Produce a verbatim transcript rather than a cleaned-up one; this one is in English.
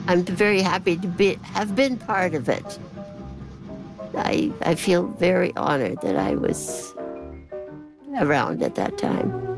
I'm very happy to be have been part of it. I I feel very honored that I was around at that time.